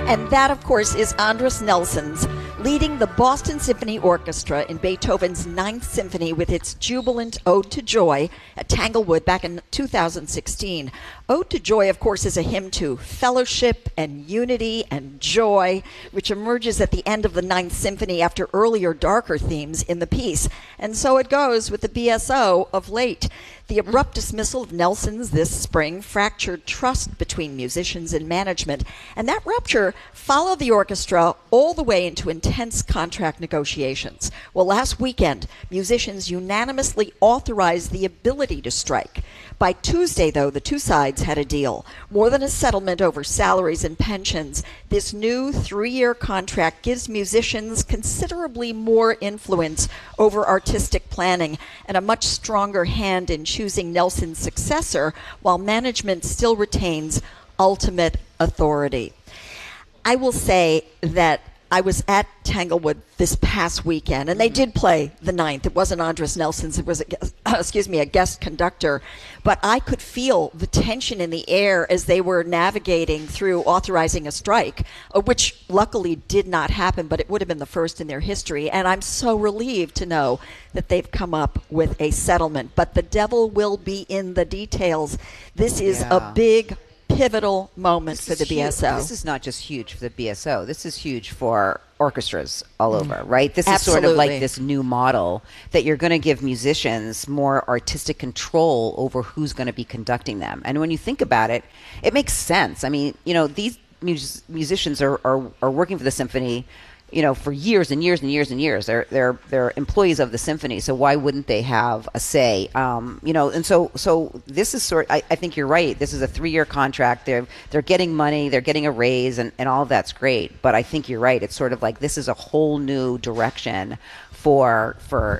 And that, of course, is Andris Nelsons leading the Boston Symphony Orchestra in Beethoven's Ninth Symphony with its jubilant Ode to Joy at Tanglewood back in 2016. Ode to Joy, of course, is a hymn to fellowship and unity and joy, which emerges at the end of the Ninth Symphony after earlier darker themes in the piece. And so it goes with the BSO of late. The abrupt dismissal of Nelsons this spring fractured trust between musicians and management, and that rupture followed the orchestra all the way into intense contract negotiations. Well, last weekend, musicians unanimously authorized the ability to strike. By Tuesday, though, the two sides had a deal. More than a settlement over salaries and pensions, this new 3-year contract gives musicians considerably more influence over artistic planning and a much stronger hand in choosing Nelson's successor, while management still retains ultimate authority. I will say that I was at Tanglewood this past weekend, and they did play the Ninth. It wasn't Andris Nelsons. It was, a guest conductor. But I could feel the tension in the air as they were navigating through authorizing a strike, which luckily did not happen, but it would have been the first in their history. And I'm so relieved to know that they've come up with a settlement. But the devil will be in the details. This is a big pivotal moment for the BSO. This is not just huge for the BSO. This is huge for orchestras all over, right? This is sort of like this new model that you're going to give musicians more artistic control over who's going to be conducting them. And when you think about it, it makes sense. I mean, these musicians are working for the symphony, for years and years and years and years. They're employees of the symphony, so why wouldn't they have a say? And so this is I think you're right. This is a 3-year contract. They're getting money, they're getting a raise, and all of that's great. But I think you're right. It's sort of like this is a whole new direction for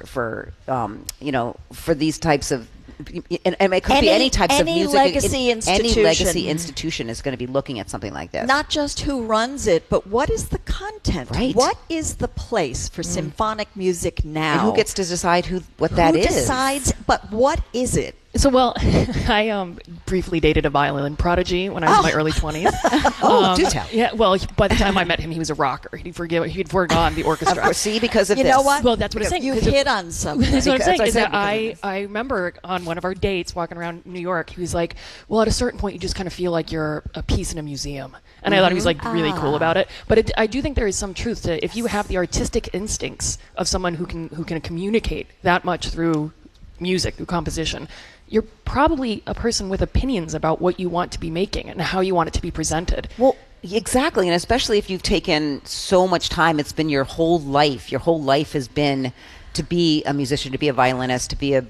these types of. And it could be any types of music. Any legacy institution is going to be looking at something like this. Not just who runs it, but what is the content? Right. What is the place for symphonic music now? And who gets to decide what that is? Who decides, but what is it? So, I briefly dated a violin prodigy when I was in my early 20s. Do tell. Yeah, well, by the time I met him, he was a rocker. He'd foregone the orchestra. See, because of this. You know what? Well, that's what I'm saying. You hit on something. That's what I'm saying. Is that I remember on one of our dates walking around New York, he was like, well, at a certain point, you just kind of feel like you're a piece in a museum. And I thought he was really cool about it. But I do think there is some truth to if you have the artistic instincts of someone who can communicate that much through music, through composition, you're probably a person with opinions about what you want to be making and how you want it to be presented. Well, exactly. And especially if you've taken so much time, it's been your whole life. Your whole life has been to be a musician, to be a violinist, to be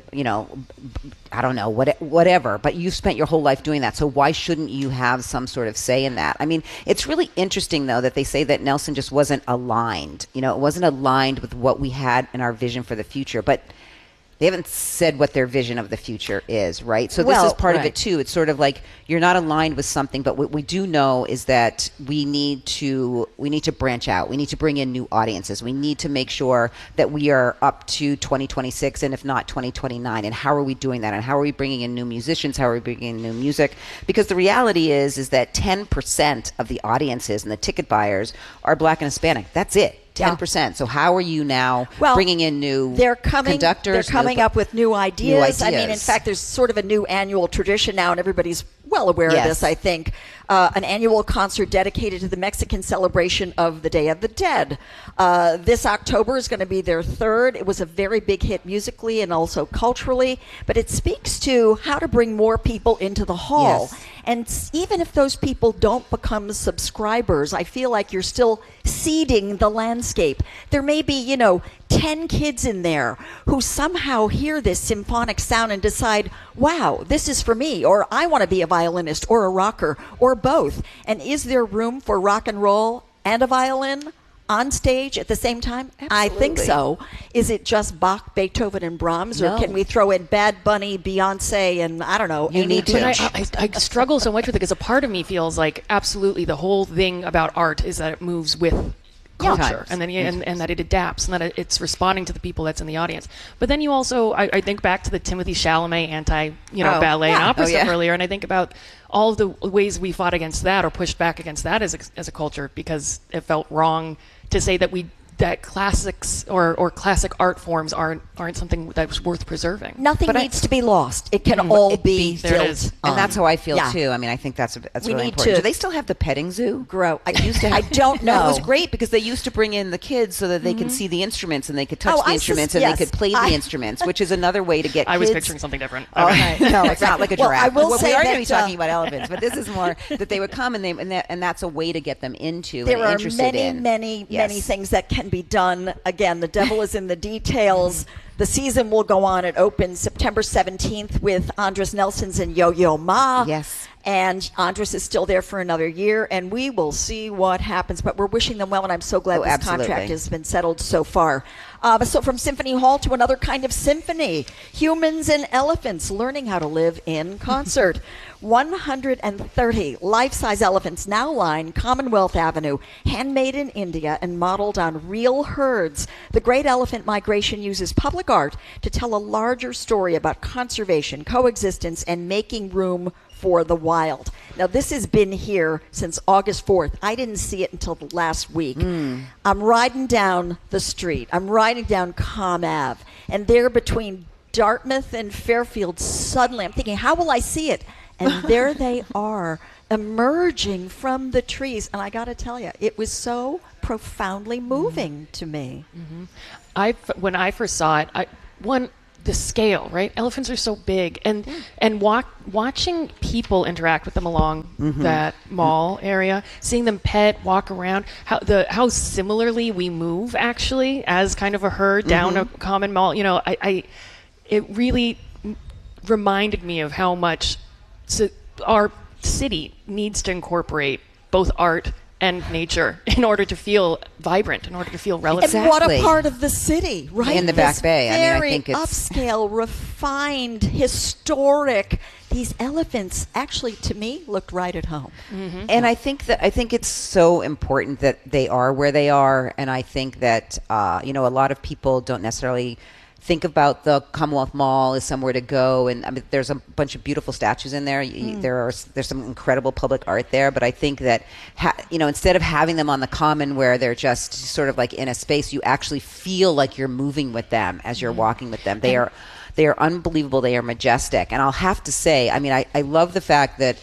whatever. But you've spent your whole life doing that. So why shouldn't you have some sort of say in that? I mean, it's really interesting, though, that they say that Nelson just wasn't aligned. It wasn't aligned with what we had in our vision for the future. But they haven't said what their vision of the future is, right? So this is part of it, too. It's sort of like you're not aligned with something, but what we do know is that we need to branch out. We need to bring in new audiences. We need to make sure that we are up to 2026 and if not 2029. And how are we doing that? And how are we bringing in new musicians? How are we bringing in new music? Because the reality is that 10% of the audiences and the ticket buyers are Black and Hispanic. That's it. 10%. Yeah. So how are you now bringing in new conductors? They're coming up with new ideas. I mean, in fact, there's sort of a new annual tradition now, and everybody's well aware of this, I think. An annual concert dedicated to the Mexican celebration of the Day of the Dead. This October is going to be their third. It was a very big hit musically and also culturally, but it speaks to how to bring more people into the hall. Yes. And even if those people don't become subscribers, I feel like you're still seeding the landscape. There may be, 10 kids in there who somehow hear this symphonic sound and decide, wow, this is for me, or I want to be a violinist or a rocker or both. And is there room for rock and roll and a violin on stage at the same time? Absolutely. I think so. Is it just Bach, Beethoven, and Brahms, or can we throw in Bad Bunny, Beyonce, and I don't know, you need to. I struggle so much with it because a part of me feels like absolutely the whole thing about art is that it moves with culture, Times. and then and that it adapts, and that it's responding to the people that's in the audience. But then you also, I think back to the Timothy Chalamet ballet and opera stuff earlier, and I think about all of the ways we fought against that or pushed back against that as a culture, because it felt wrong to say that classics or classic art forms aren't something that's worth preserving. Nothing needs to be lost. It can all be there it built is. And that's how I feel Yeah. too. I mean, I think that's We really need important. to Do they still have the petting zoo? grow. I don't know. No, it was great because they used to bring in the kids so that they can see the instruments and they could touch Oh, the I instruments sus- and yes. they could play the instruments, which is another way to get I was kids. picturing something different. Oh, Okay. no, it's not like a Well, giraffe. I will we say are going to be that, talking about elephants, but this is more that they would come and that's a way to get them into There and are interested in. many Yes. things that can be done. Again, the devil is in the details. The season will go on. It opens September 17th with Andres Nelson's and Yo-Yo Ma. Yes. And Andres is still there for another year, and we will see what happens. But we're wishing them well, and I'm so glad this absolutely. contract has been settled so far. So from Symphony Hall to another kind of symphony, humans and elephants learning how to live in concert. 130 life-size elephants now line Commonwealth Avenue, handmade in India and modeled on real herds. The Great Elephant Migration uses public art to tell a larger story about conservation, coexistence, and making room for the wild. Now, this has been here since August 4th. I didn't see it until the last week. I'm riding down the street. I'm riding down Com Ave, and there between Dartmouth and Fairfield, suddenly I'm thinking, how will I see it? And there they are, emerging from the trees. And I got to tell you, it was so profoundly moving to me. When I first saw it, the scale, right? Elephants are so big, and watching people interact with them along that mall area, seeing them pet, walk around, how similarly we move actually as kind of a herd down a common mall. It really reminded me of how much our city needs to incorporate both art and nature in order to feel vibrant, in order to feel relevant. And what a Exactly. part of the city, right? In the Back This Bay. I mean, I very think it's- upscale, refined, historic. These elephants actually, to me, looked right at home. And I think it's so important that they are where they are, and I think that a lot of people don't necessarily think about the Commonwealth Mall as somewhere to go, and I mean, there's a bunch of beautiful statues in there. There's some incredible public art there, but I think that instead of having them on the common where they're just sort of like in a space, you actually feel like you're moving with them as you're walking with them. They are unbelievable. They are majestic. And I'll have to say, I mean, I love the fact that,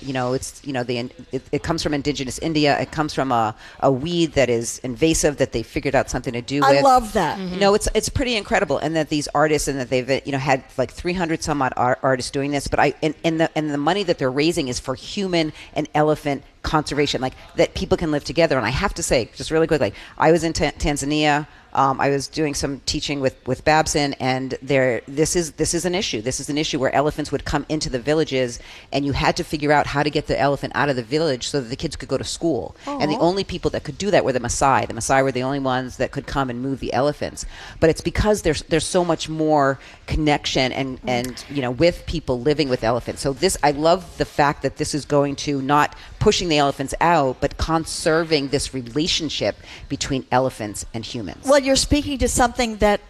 it comes from indigenous India. It comes from a weed that is invasive that they figured out something to do with. I love that. It's pretty incredible. And that these artists, and that they've, had like 300 some odd artists doing this. But the money that they're raising is for human and elephant conservation, like that people can live together. And I have to say, just really quickly, I was in Tanzania. I was doing some teaching with Babson, and this is an issue. This is an issue where elephants would come into the villages, and you had to figure out how to get the elephant out of the village so that the kids could go to school. And the only people that could do that were the Maasai. The Maasai were the only ones that could come and move the elephants. But it's because there's so much more connection and with people living with elephants. So I love the fact that this is going to not pushing the elephants out, but conserving this relationship between elephants and humans. Well, you're speaking to something that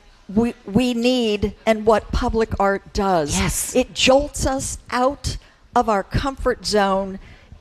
we need, and what public art does. Yes. It jolts us out of our comfort zone,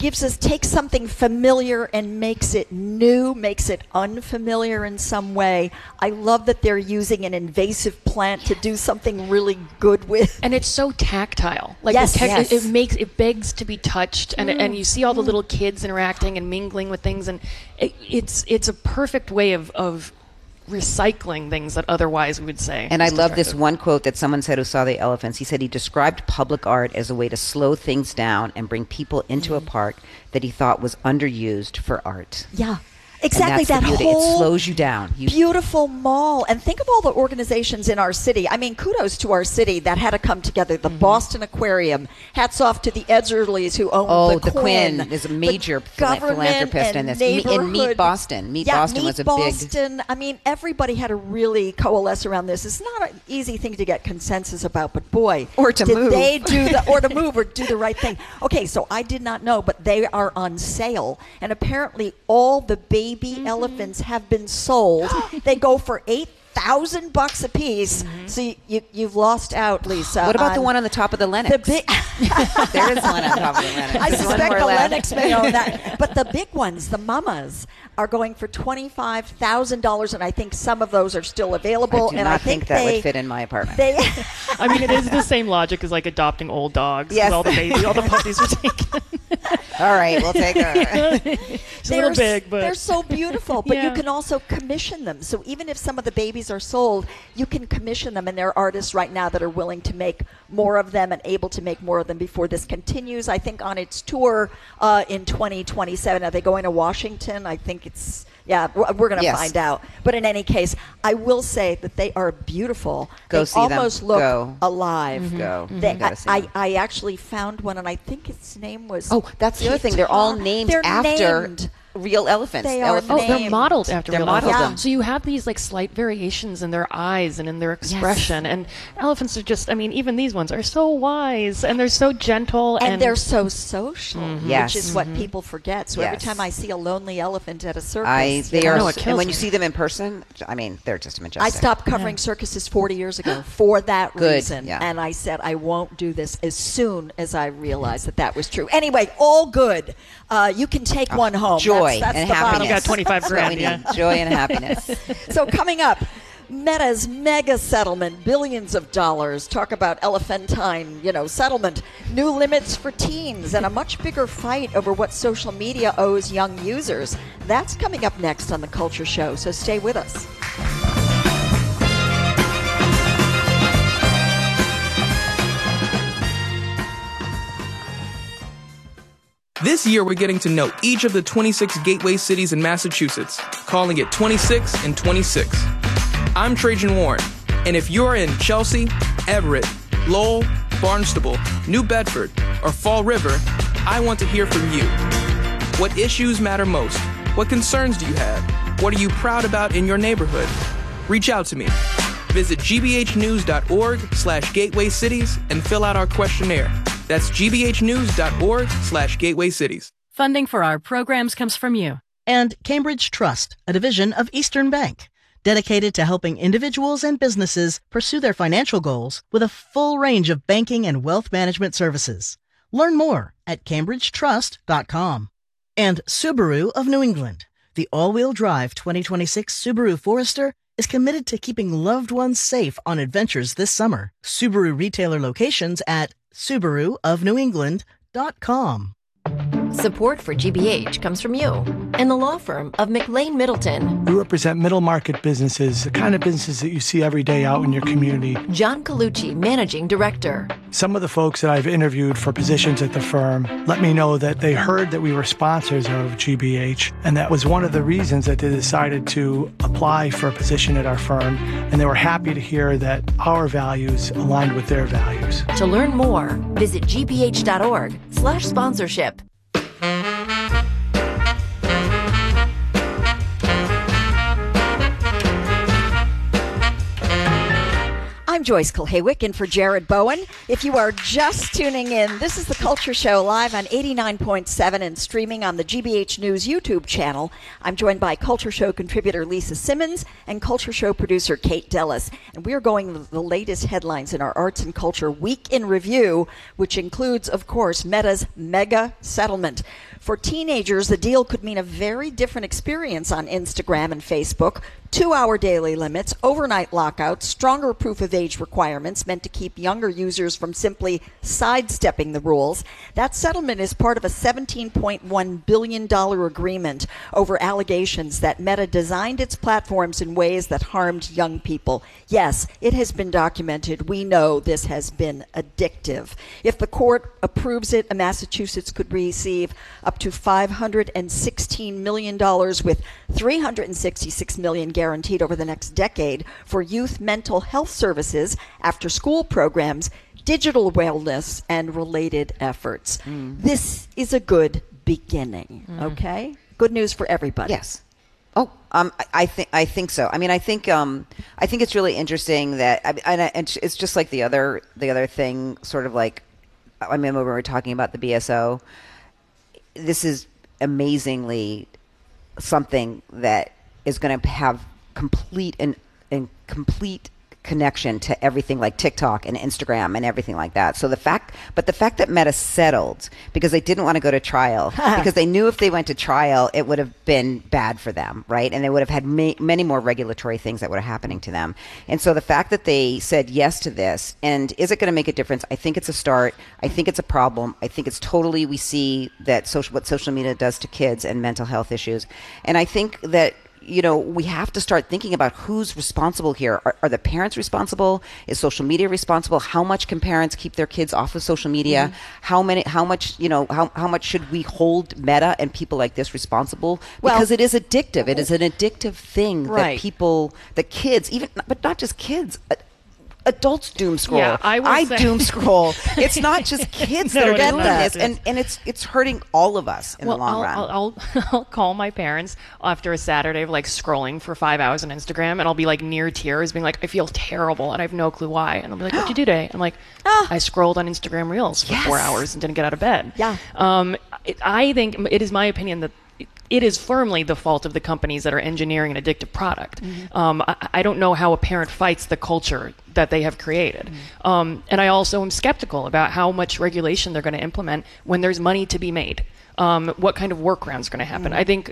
takes something familiar and makes it new, makes it unfamiliar in some way. I love that they're using an invasive plant to do something really good with. And it's so tactile. Like Yes, yes. it begs to be touched, and you see all the little kids interacting and mingling with things, and it's a perfect way of recycling things that otherwise we would say. And I is love this destructive. one quote that someone said who saw the elephants. He said he described public art as a way to slow things down and bring people into a park that he thought was underused for art. Yeah. Exactly, And that's that the beauty. whole It slows you down. beautiful mall. And think of all the organizations in our city. I mean, kudos to our city that had to come together. The Boston Aquarium. Hats off to the Edgerleys who own the Quinn is a The major government philanthropist in this. And Meet neighborhood- Boston. Meet Yeah, Boston was a big... Boston. I mean, everybody had to really coalesce around this. It's not an easy thing to get consensus about, but boy, Or to did move. they do or to move or do the right thing. Okay, so I did not know, but they are on sale, and apparently all the baby baby elephants have been sold. They go for $8,000 a piece. So you've lost out, Lisa. What about the one on the top of the Lennox? The big There is one on top of the Lennox. I There's one suspect more the left. Lennox may own that. But the big ones, the mamas, are going for $25,000, and I think some of those are still available. I do and not I think that would fit in my apartment. They I mean, it is the same logic as like adopting old dogs. Yes. All the puppies are taken. All right, we'll take her. It's a little big, but they're so beautiful. But you Yeah. can also commission them. So even if some of the babies are sold, you can commission them. And there are artists right now that are willing to make more of them and able to make more of them before this continues. I think on its tour in 2027. Are they going to Washington? I think it's... Yeah, we're going to Yes. find out. But in any case, I will say that they are beautiful. Go they see them. almost look Go. alive. Go. They, You gotta see them. I actually found one, and I think its name was... Oh, that's the other thing. They're all named They're after named. real elephants. They are Elephants. Oh, they're named. modeled after They're real modeled elephants. them. So you have these like slight variations in their eyes and in their expression. And elephants are just, I mean, even these ones are so wise and they're so gentle. And they're so social, Yes. which is what people forget. So every Yes. time I see a lonely elephant at a circus, They you are, know, know, it and kills when me. you see them in person, I mean, they're just majestic. I stopped covering circuses 40 years ago for that Good, reason. yeah. And I said I won't do this as soon as I realized that that was true. Anyway, all good. You can take one home. Joy That's and the happiness. bottom You got 25 That's what grand, we yeah. need. Joy and happiness. So coming up, Meta's mega settlement, billions of dollars. Talk about elephantine, settlement. New limits for teens and a much bigger fight over what social media owes young users. That's coming up next on The Culture Show, so stay with us. This year, we're getting to know each of the 26 gateway cities in Massachusetts, calling it 26 and 26. I'm Trajan Warren, and if you're in Chelsea, Everett, Lowell, Barnstable, New Bedford, or Fall River, I want to hear from you. What issues matter most? What concerns do you have? What are you proud about in your neighborhood? Reach out to me. Visit gbhnews.org/gateway cities and fill out our questionnaire. That's gbhnews.org/gateway cities. Funding for our programs comes from you. And Cambridge Trust, a division of Eastern Bank, dedicated to helping individuals and businesses pursue their financial goals with a full range of banking and wealth management services. Learn more at cambridgetrust.com. And Subaru of New England, the all-wheel drive 2026 Subaru Forester is committed to keeping loved ones safe on adventures this summer. Subaru retailer locations at SubaruofNewEngland.com. Support for GBH comes from you and the law firm of McLean Middleton. We represent middle market businesses, the kind of businesses that you see every day out in your community. John Colucci, Managing Director. Some of the folks that I've interviewed for positions at the firm let me know that they heard that we were sponsors of GBH, and that was one of the reasons that they decided to apply for a position at our firm, and they were happy to hear that our values aligned with their values. To learn more, visit gbh.org/sponsorship. I'm Joyce Kulhawick in for Jared Bowen. If you are just tuning in, this is The Culture Show live on 89.7 and streaming on the GBH News YouTube channel. I'm joined by Culture Show contributor Lisa Simmons and Culture Show producer Kate Dellis. And we are going the latest headlines in our Arts and Culture Week in Review, which includes, of course, Meta's mega settlement. For teenagers, the deal could mean a very different experience on Instagram and Facebook. 2-hour daily limits, overnight lockouts, stronger proof of age requirements meant to keep younger users from simply sidestepping the rules. That settlement is part of a $17.1 billion agreement over allegations that Meta designed its platforms in ways that harmed young people. Yes, it has been documented. We know this has been addictive. If the court approves it, Massachusetts could receive up to $516 million with $366 million guaranteed over the next decade for youth mental health services, after-school programs, digital wellness, and related efforts. This is a good beginning, okay? Good news for everybody. Yes. Oh, I think so. I mean, I think it's really interesting that, and it's just like the other thing, sort of like, I remember when we were talking about the BSO. This is amazingly something that is going to have complete and complete connection to everything like TikTok and Instagram and everything like that. So the fact that Meta settled because they didn't want to go to trial because they knew if they went to trial, it would have been bad for them, right? And they would have had many more regulatory things that were happening to them. And so the fact that they said yes to this, and is it going to make a difference? I think it's a start. I think it's a problem. I think it's totally, we see that what social media does to kids and mental health issues. And I think that we have to start thinking about who's responsible here. Are the parents responsible? Is social media responsible? How much can parents keep their kids off of social media? How much should we hold Meta and people like this responsible? Because it is addictive. It is an addictive thing that kids, but not just kids. Adults doom scroll. Yeah, I doom scroll. It's not just kids that are doing this, and it's hurting all of us in the long run. I'll call my parents after a Saturday of like scrolling for 5 hours on Instagram, and I'll be like near tears, being like, I feel terrible, and I have no clue why. And I'll be like, what'd you do today? I'm like, I scrolled on Instagram Reels for 4 hours and didn't get out of bed. Yeah. I think it is my opinion that it is firmly the fault of the companies that are engineering an addictive product. I don't know how a parent fights the culture that they have created. And I also am skeptical about how much regulation they're going to implement when there's money to be made. What kind of workarounds are going to happen? I think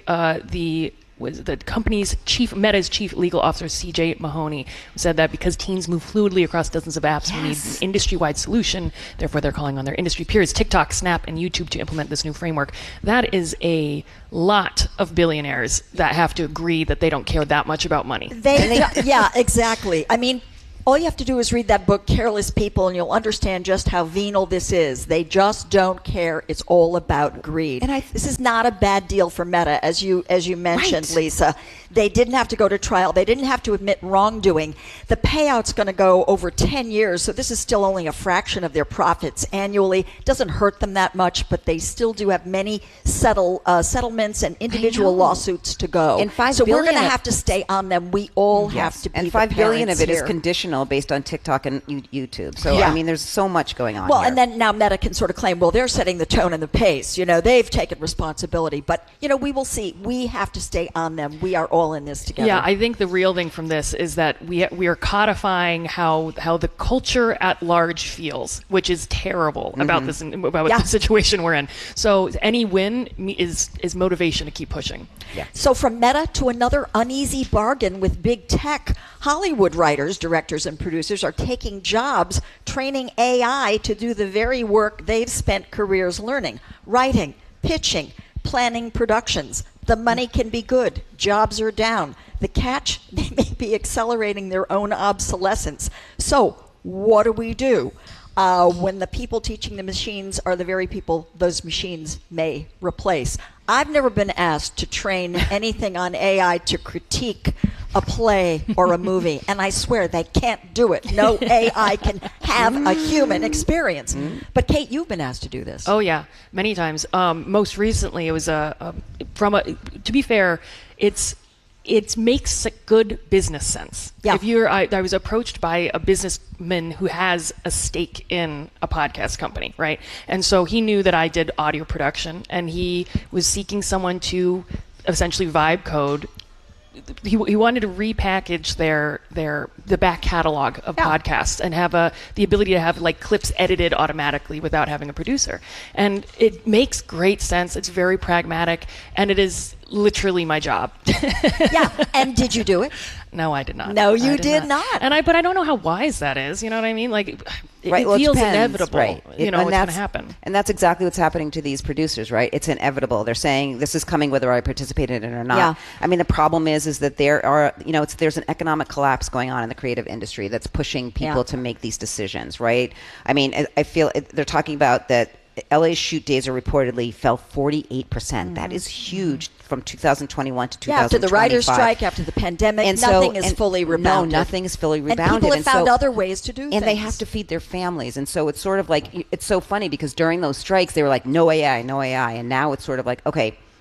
the company's Meta's chief legal officer, CJ Mahoney, said that because teens move fluidly across dozens of apps, we need an industry-wide solution. Therefore, they're calling on their industry peers, TikTok, Snap, and YouTube, to implement this new framework. That is a lot of billionaires that have to agree that they don't care that much about money. Yeah, exactly. I mean, all you have to do is read that book, Careless People, and you'll understand just how venal this is. They just don't care. It's all about greed. And this is not a bad deal for Meta, as you mentioned, Lisa. They didn't have to go to trial. They didn't have to admit wrongdoing. The payout's going to go over 10 years, so this is still only a fraction of their profits annually. It doesn't hurt them that much, but they still do have many settlements and individual lawsuits to go. And so we're going to have to stay on them. We all have to be and $5 billion of it here. Is conditional based on TikTok and YouTube. So, I mean, there's so much going on here. And then now Meta can sort of claim, well, they're setting the tone and the pace. They've taken responsibility. But, we will see. We have to stay on them. We are all in this together. Yeah, I think the real thing from this is that we are codifying how the culture at large feels, which is terrible about this, about the situation we're in. So any win is motivation to keep pushing. Yeah. So from Meta to another uneasy bargain with big tech, Hollywood writers, directors, and producers are taking jobs training AI to do the very work they've spent careers learning: writing, pitching, planning productions. The money can be good. Jobs are down. The catch, they may be accelerating their own obsolescence. So what do we do when the people teaching the machines are the very people those machines may replace? I've never been asked to train anything on AI to critique a play or a movie, and I swear they can't do it. No AI can have a human experience. But Kate, you've been asked to do this. Oh yeah, many times. Most recently, it was to be fair, it makes a good business sense. Yeah. I was approached by a businessman who has a stake in a podcast company, right? And so he knew that I did audio production, and he was seeking someone to essentially vibe code. He wanted to repackage the back catalog of podcasts and have the ability to have like clips edited automatically without having a producer. And it makes great sense. It's very pragmatic, and it is literally my job. Yeah. And did you do it? No, I did not. No, you did not. But I don't know how wise that is. You know what I mean? Like, it it feels depends, inevitable. Right. What's going to happen. And that's exactly what's happening to these producers, right? It's inevitable. They're saying this is coming whether I participate in it or not. Yeah. I mean, the problem is that there are, there's an economic collapse going on in the creative industry that's pushing people to make these decisions, right? I mean, I feel they're talking about that LA's shoot days are reportedly fell 48%. That is huge from 2021 to 2025. Yeah, after the writer's strike, after the pandemic, nothing is fully rebounded. No, nothing is fully rebounded. And people have found other ways to do things. And they have to feed their families. And so it's sort of like, it's so funny because during those strikes, they were like, no AI, no AI. And now it's sort of like, okay,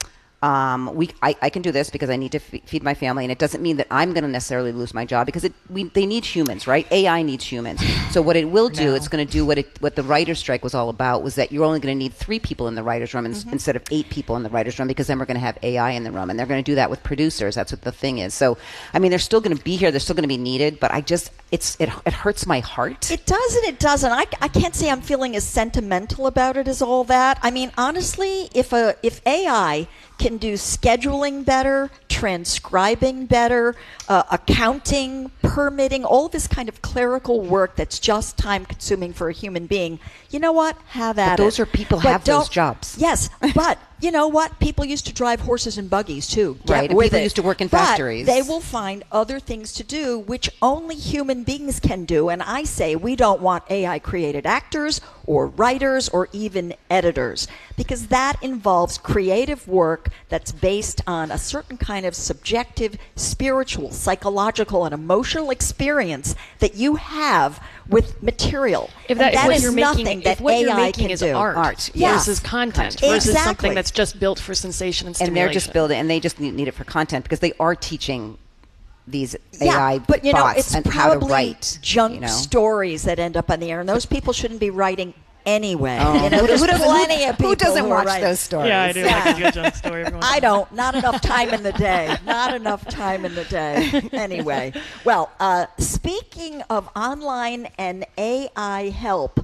I can do this because I need to feed my family, and it doesn't mean that I'm going to necessarily lose my job because they need humans, right? AI needs humans. So what it will do, it's going to do what the writer's strike was all about, was that you're only going to need 3 people in the writer's room instead of 8 people in the writer's room, because then we're going to have AI in the room, and they're going to do that with producers. That's what the thing is. So, I mean, they're still going to be here. They're still going to be needed, but it hurts my heart. It does and it doesn't. I can't say I'm feeling as sentimental about it as all that. I mean, honestly, if AI can do scheduling better, transcribing better, accounting, permitting, all this kind of clerical work that's just time-consuming for a human being, you know what? Have at it. But those are people have those jobs. Yes, but you know what? People used to drive horses and buggies, too. Right, and people used to work in factories. They will find other things to do, which only human beings can do. And I say we don't want AI-created actors or writers or even editors, because that involves creative work that's based on a certain kind of subjective, spiritual, psychological, and emotional experience that you have with material. If that is you're nothing making, that if what AI you're making can is do. art Yeah. versus content versus Exactly. something that's just built for sensation and stimulation. And they're just building, and they just need it for content, because they are teaching these AI but you know, bots it's and how to probably write. junk stories that end up on the air, and those people shouldn't be writing anyway. Oh. You know, there's plenty of people who doesn't who watch write. those stories? Yeah, I do like a good junk story. Every once in a I while. don't. Not enough time in the day. Not enough time in the day. Anyway, well, speaking of online and AI help,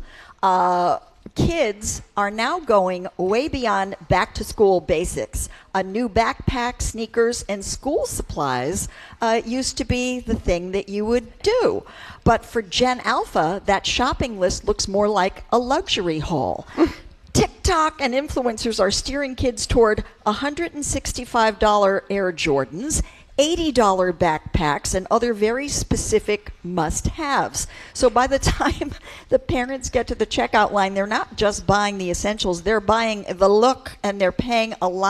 kids are now going way beyond back-to-school basics. A new backpack, sneakers, and school supplies used to be the thing that you would do. But for Gen Alpha, that shopping list looks more like a luxury haul. TikTok and influencers are steering kids toward $165 Air Jordans, $80 backpacks, and other very specific must-haves. So by the time the parents get to the checkout line, they're not just buying the essentials, they're buying the look, and they're paying a lot